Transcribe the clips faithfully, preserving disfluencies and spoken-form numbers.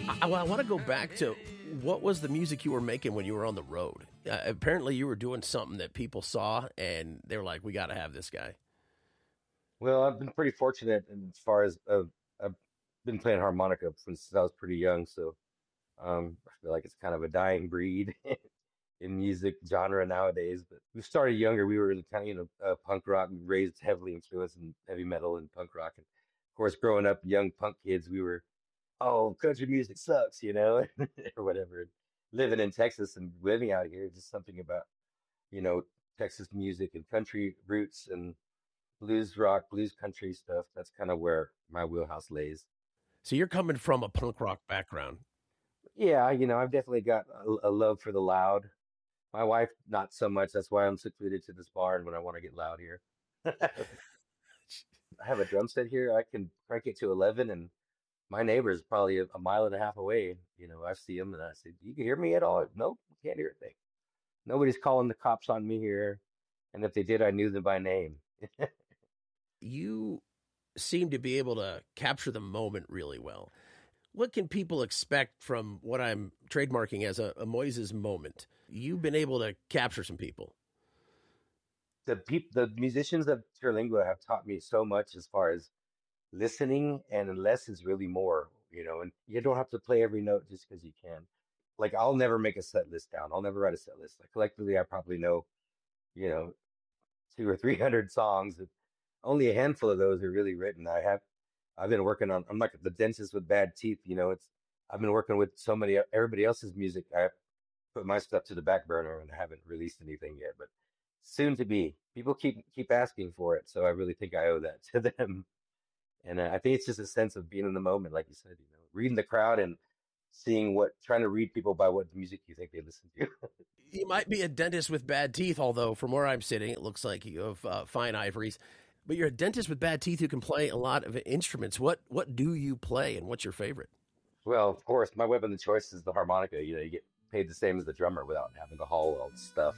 I, I want to go back to what was the music you were making when you were on the road? Uh, apparently, you were doing something that people saw and they were like, "We got to have this guy." Well, I've been pretty fortunate in as far as uh, I've been playing harmonica since I was pretty young, so um, I feel like it's kind of a dying breed in music genre nowadays. But we started younger. We were kind of, you know, uh, punk rock, raised heavily influenced in heavy metal and punk rock. And of course, growing up, young punk kids, we were, oh, country music sucks, you know, or whatever. Living in Texas and living out here, just something about, you know, Texas music and country roots and blues rock, blues country stuff. That's kind of where my wheelhouse lays. So you're coming from a punk rock background. Yeah, you know, I've definitely got a, a love for the loud. My wife, not so much. That's why I'm secluded to this barn when I want to get loud here. I have a drum set here. I can crank it to eleven, and my neighbor is probably a, a mile and a half away. You know, I see him and I say, "You can hear me at all?" Nope, can't hear a thing. Nobody's calling the cops on me here. And if they did, I knew them by name. You seem to be able to capture the moment really well. What can people expect from what I'm trademarking as a, a Moises moment? You've been able to capture some people. The peop the musicians of Terlingua have taught me so much as far as listening, and less is really more, you know, and you don't have to play every note just because you can. Like I'll never make a set list down. I'll never write a set list. Like collectively, I probably know, you know, two or three hundred songs. Only a handful of those are really written. I have, I've been working on. I'm like the dentist with bad teeth. You know, it's. I've been working with so many everybody else's music. I put my stuff to the back burner and I haven't released anything yet, but soon to be. People keep keep asking for it, so I really think I owe that to them. And uh, I think it's just a sense of being in the moment, like you said, you know, reading the crowd and seeing what, trying to read people by what music you think they listen to. You might be a dentist with bad teeth, although from where I'm sitting, it looks like you have uh, fine ivories. But you're a dentist with bad teeth who can play a lot of instruments. What what do you play, and what's your favorite? Well, of course, my weapon of choice is the harmonica. You know, you get paid the same as the drummer without having to haul all the stuff.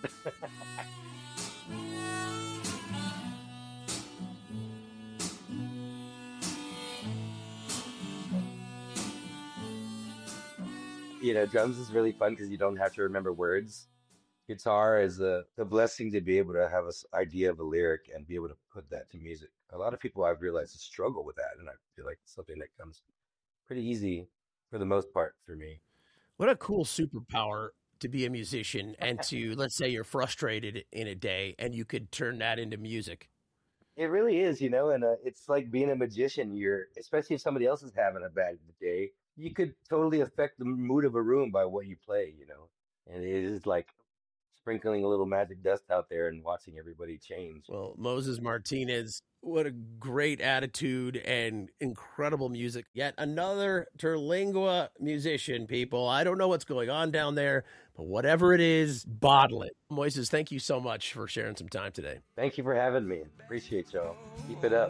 You know, drums is really fun because you don't have to remember words. Guitar is a the blessing to be able to have an idea of a lyric and be able to put that to music. A lot of people I've realized struggle with that, and I feel like it's something that comes pretty easy for the most part for me. What a cool superpower to be a musician and to, let's say you're frustrated in a day and you could turn that into music. It really is, you know, and uh, it's like being a magician. You're, especially if somebody else is having a bad day, you could totally affect the mood of a room by what you play, you know. And it is like sprinkling a little magic dust out there and watching everybody change. Well, Moses Martinez, what a great attitude and incredible music. Yet another Terlingua musician, people. I don't know what's going on down there, but whatever it is, bottle it. Moises, thank you so much for sharing some time today. Thank you for having me. Appreciate y'all. Keep it up.